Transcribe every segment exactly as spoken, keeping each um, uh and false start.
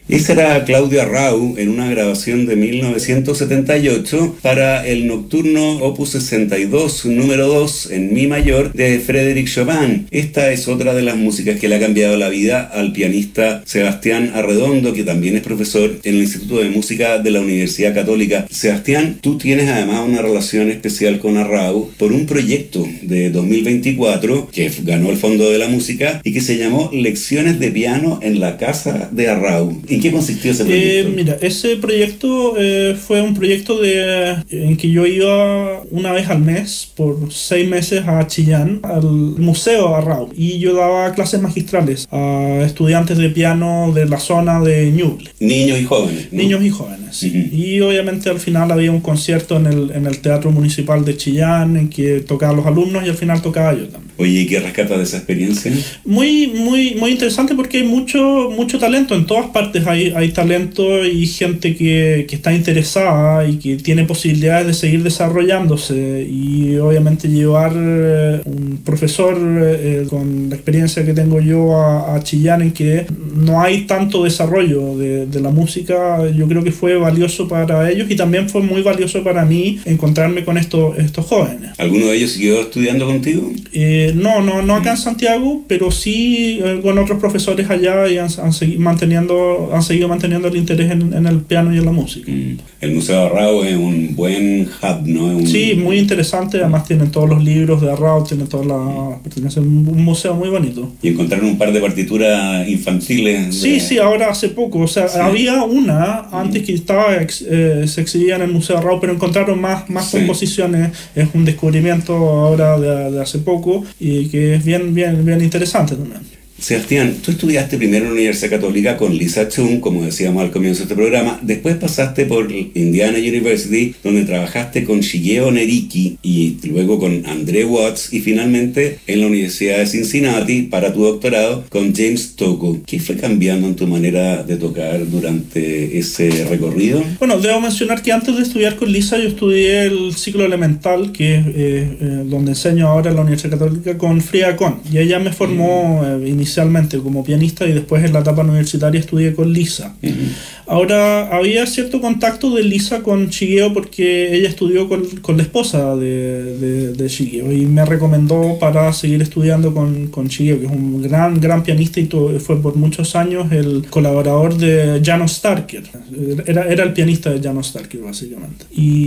Esa era Claudio Arrau en una grabación de mil novecientos setenta y ocho para el Nocturno Opus sesenta y dos, número dos, en Mi mayor, de Frédéric Chopin. Esta es otra de las músicas que le ha cambiado la vida al pianista Sebastián Arredondo, que también es profesor en el Instituto de Música de la Universidad Católica. Sebastián, tú tienes además una relación especial con Arrau por un proyecto de dos mil veinticuatro que ganó el Fondo de la Música y que se llamó Lecciones de Piano en la Casa de Arrau. ¿En qué consistió ese proyecto? Eh, mira, ese proyecto eh, fue un proyecto de, en que yo iba una vez al mes por seis meses a Chillán, al Museo Arrau, y yo daba clases magistrales a estudiantes de piano de la zona de Ñuble. Niños y jóvenes, ¿no? Niños y jóvenes, sí. Uh-huh. Y obviamente al final había un concierto en el, en el Teatro Municipal de Chillán en que tocaban los alumnos y al final tocaba yo también. Oye, ¿y qué rescatas de esa experiencia? Muy, muy, muy interesante porque hay mucho, mucho talento en todas partes. Hay, hay talento y gente que, que está interesada y que tiene posibilidades de seguir desarrollándose, y obviamente llevar eh, un profesor eh, con la experiencia que tengo yo a, a Chillán, en que no hay tanto desarrollo de, de la música, yo creo que fue valioso para ellos y también fue muy valioso para mí encontrarme con estos, estos jóvenes. ¿Alguno de ellos siguió estudiando contigo? Eh, no, no, no acá en Santiago, pero sí eh, con otros profesores allá, y han, han, seguido manteniendo, han seguido manteniendo el interés en, en el piano y en la música. Mm. El Museo Arrau es un buen hub, ¿no? Un... Sí, muy interesante, además tienen todos los libros de Arrau, tienen toda la... pertenece a un museo muy bonito. Y encontraron un par de partituras infantiles. De... Sí, sí, ahora hace poco, o sea, sí. Había una antes que estaba eh, se exhibía en el Museo Arrau, pero encontraron más, más sí. composiciones. Es un descubrimiento ahora de, de hace poco y que es bien, bien, bien interesante también. Sebastián, tú estudiaste primero en la Universidad Católica con Lisa Chung, como decíamos al comienzo de este programa. Después pasaste por Indiana University, donde trabajaste con Shigeo Neriki y luego con André Watts, y finalmente en la Universidad de Cincinnati para tu doctorado con James Tocco. ¿Qué fue cambiando en tu manera de tocar durante ese recorrido? Bueno, debo mencionar que antes de estudiar con Lisa yo estudié el ciclo elemental, que es eh, eh, donde enseño ahora en la Universidad Católica, con Frida Kohn, y ella me formó eh, inicialmente inicialmente como pianista, y después en la etapa universitaria estudié con Lisa. Uh-huh. Ahora, había cierto contacto de Lisa con Shigeo porque ella estudió con, con la esposa de, de, de Shigeo y me recomendó para seguir estudiando con, con Shigeo, que es un gran, gran pianista y todo, fue por muchos años el colaborador de Janos Starker. Era, era el pianista de Janos Starker, básicamente.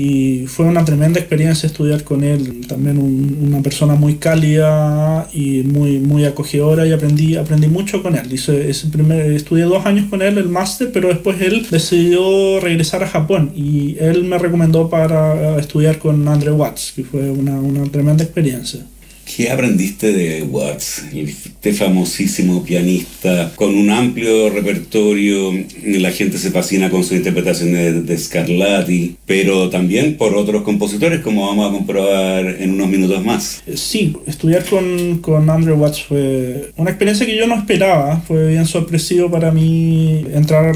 Y fue una tremenda experiencia estudiar con él. También un, una persona muy cálida y muy, muy acogedora, y aprendí aprendí mucho con él. Hice ese primer, estudié dos años con él el máster, pero después él decidió regresar a Japón y él me recomendó para estudiar con André Watts, que fue una, una tremenda experiencia. ¿Qué aprendiste de Watts, este famosísimo pianista con un amplio repertorio? La gente se fascina con su interpretación de, de Scarlatti, pero también por otros compositores, como vamos a comprobar en unos minutos más. Sí, estudiar con, con Andrew Watts fue una experiencia que yo no esperaba. Fue bien sorpresivo para mí entrar a